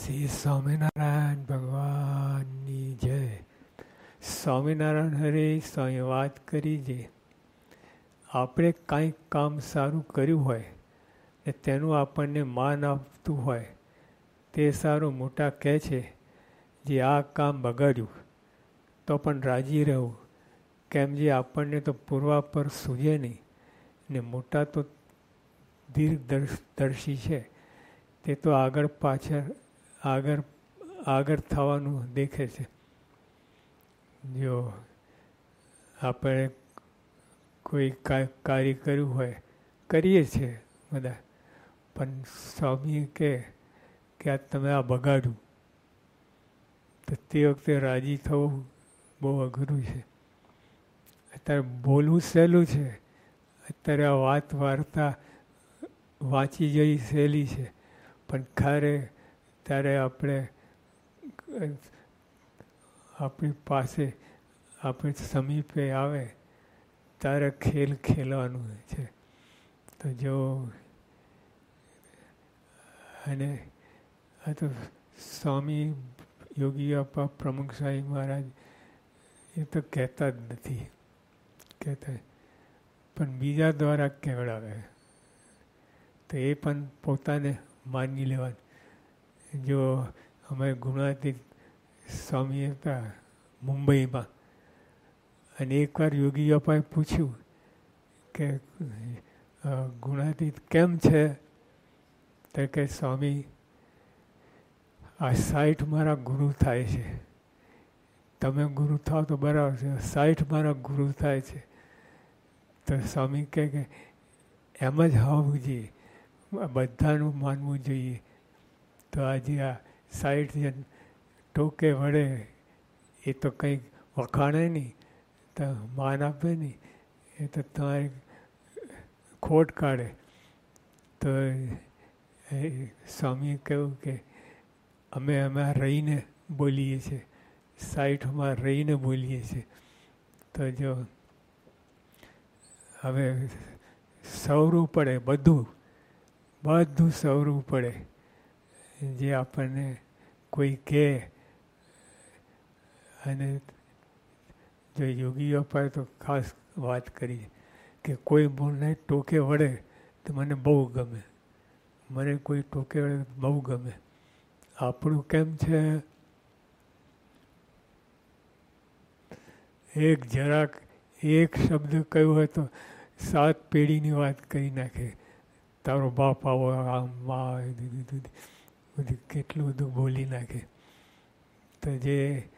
શ્રી સ્વામિનારાયણ ભગવાનની જય. સ્વામિનારાયણ હરે સ્વામી વાત કરી છે, આપણે કાંઈક કામ સારું કર્યું હોય ને તેનું આપણને માન આપતું હોય તે સારું. મોટા કહે છે જે આ કામ બગાડ્યું તો પણ રાજી રહેવું, કેમ જે આપણને તો પૂર્વા પર સૂજે નહીં ને મોટા તો દીર્ઘદર્શી છે, તે તો આગળ પાછળ આગળ થવાનું દેખે છે. જો આપણે કોઈ કાર્ય કર્યું હોય, કરીએ છીએ બધા, પણ સ્વામી કે આ તમે આ બગાડ્યું, તો તે વખતે રાજી થવું બહુ અઘરું છે. અત્યારે બોલવું સહેલું છે, અત્યારે આ વાત વાર્તા વાંચી જઈ સહેલી છે, પણ ખરે ત્યારે આપણી પાસે આપણે સમીપે આવે ત્યારે ખેલ ખેલવાનું છે. તો જો અને આ તો સ્વામી યોગી આપા પ્રમુખ સાહેબ મહારાજ એ તો કહેતા જ નથી, કહેતા પણ બીજા દ્વારા કહેવડાવે, તો એ પણ પોતાને માની લેવાનું. જો અમે ગુણાતીત સ્વામી હતા મુંબઈમાં, અને એકવાર યોગી અપાએ પૂછ્યું કે ગુણાતીત કેમ છે, તો કે સ્વામી આ 60 મારા ગુરુ થાય છે, તમે ગુરુ થાવ તો બરાબર છે, 60 મારા ગુરુ થાય છે. તો સ્વામી કહે કે એમ જ હોવું જોઈએ, બધાનું માનવું જોઈએ. તો આજે આ 60 જણ ટોકે વડે એ તો કંઈક વખાણે નહીં, તો માન આપે નહીં, એ તો તમારી ખોટ કાઢે. તો સ્વામીએ કહ્યું કે અમે એમાં રહીને બોલીએ છીએ, 60માં રહીને બોલીએ છીએ. તો જો હવે સવરું પડે, બધું સવરું પડે. જે આપણને કોઈ કહે, અને જો યોગી અપાએ તો ખાસ વાત કરી કે કોઈ મને ટોકે વળે તો મને બહુ ગમે, મને કોઈ ટોકે વળે બહુ ગમે. આપણું કેમ છે, જરાક એક શબ્દ કહ્યું હોય તો 7 પેઢીની વાત કરી નાખે. તારો બાપ આવો, આમ માં બધું કેટલું બધું બોલી નાખે. તો જે